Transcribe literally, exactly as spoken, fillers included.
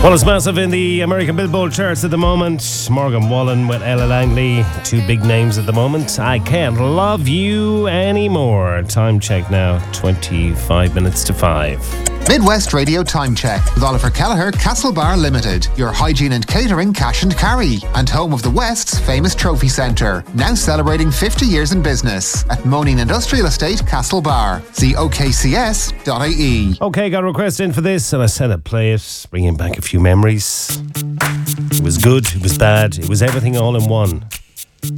Well, it's massive in the American Billboard charts at the moment. Morgan Wallen with Ella Langley, two big names at the moment. I Can't Love You Anymore. Time check now, twenty-five minutes to five. Midwest Radio Time Check with Oliver Kelleher, Castlebar Limited, your hygiene and catering cash and carry, and home of the West's famous trophy centre, now celebrating fifty years in business at Moaning Industrial Estate, Castlebar. See O K C S dot I E. Okay, got a request in for this, and I said I'd play it, bringing back a few memories. It was good, it was bad, it was everything all in one.